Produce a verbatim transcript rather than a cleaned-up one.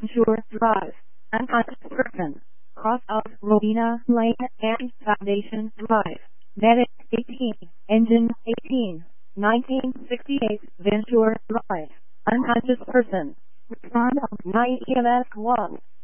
Ventura Drive, unconscious person, cross of Robina Lane and Foundation Drive, Medic eighteen, Engine eighteen, nineteen sixty-eight Ventura Drive, unconscious person, respond of nine E M S one.